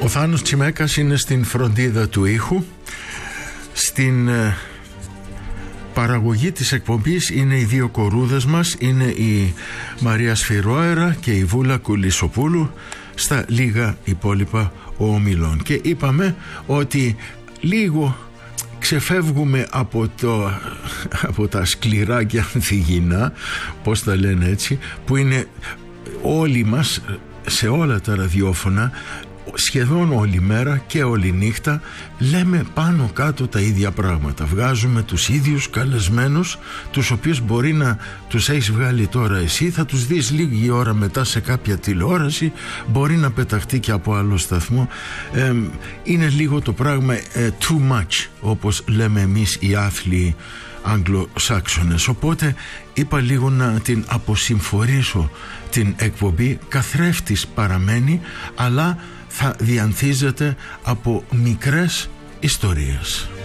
Ο Θάνος Τσιμέκας είναι στην φροντίδα του ήχου. Στην παραγωγή της εκπομπής είναι οι δύο κορούδες μας, είναι η Μαρία Σφυρόερα και η Βούλα Κουλισοπούλου. Στα λίγα υπόλοιπα ο Ομιλών. Και είπαμε ότι λίγο ξεφεύγουμε από τα σκληρά και ανθυγινά, πώς τα λένε έτσι, που είναι όλοι μας σε όλα τα ραδιόφωνα, σχεδόν όλη μέρα και όλη νύχτα λέμε πάνω κάτω τα ίδια πράγματα. Βγάζουμε τους ίδιους καλεσμένους, τους οποίους μπορεί να τους έχεις βγάλει τώρα εσύ, θα τους δεις λίγη ώρα μετά σε κάποια τηλεόραση, μπορεί να πεταχτεί και από άλλο σταθμό. Είναι λίγο το πράγμα too much, όπως λέμε εμείς οι άθλοι Αγγλοσάξονες. Οπότε είπα λίγο να την αποσυμφορήσω την εκπομπή. Καθρέφτης παραμένει, αλλά θα διανθίζεται από μικρές ιστορίες.